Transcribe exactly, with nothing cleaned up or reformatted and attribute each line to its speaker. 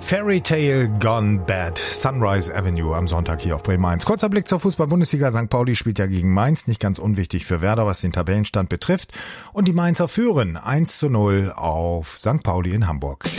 Speaker 1: Fairy Tale Gone Bad, Sunrise Avenue am Sonntag hier auf Bremen eins. Kurzer Blick zur Fußball-Bundesliga. Sankt Pauli spielt ja gegen Mainz, nicht ganz unwichtig für Werder, was den Tabellenstand betrifft. Und die Mainzer führen eins zu null auf Sankt Pauli in Hamburg.